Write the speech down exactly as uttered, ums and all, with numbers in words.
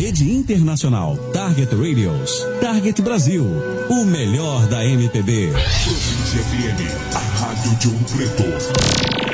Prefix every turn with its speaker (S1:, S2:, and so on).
S1: rede internacional Target Radios. Target Brasil, o melhor da M P B.
S2: Província F M, a rádio de Ouro Preto.